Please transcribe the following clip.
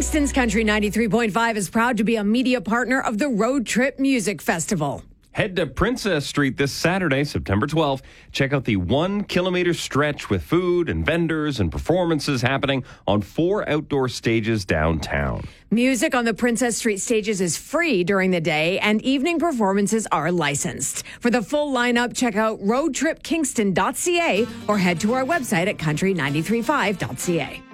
Kingston's Country 93.5 is proud to be a media partner of the Road Trip Music Festival. Head to Princess Street this Saturday, September 12th. Check out the 1 kilometer stretch with food and vendors and performances happening on 4 outdoor stages downtown. Music on the Princess Street stages is free during the day, and evening performances are licensed. For the full lineup, check out roadtripkingston.ca or head to our website at country935.ca.